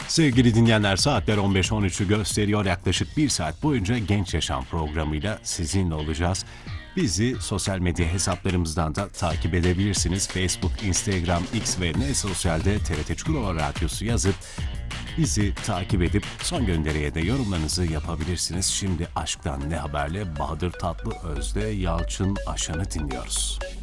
Sevgili dinleyenler, saatler 15-13'ü gösteriyor. Yaklaşık bir saat boyunca Genç Yaşam programıyla sizinle olacağız. Bizi sosyal medya hesaplarımızdan da takip edebilirsiniz. Facebook, Instagram, X ve Ne Sosyal'de TRT Çukurova Radyosu yazıp bizi takip edip son gönderiye de yorumlarınızı yapabilirsiniz. Şimdi Aşktan Ne Haber'le Bahadır Tatlıöz'de Yalçın Aşan'ı dinliyoruz.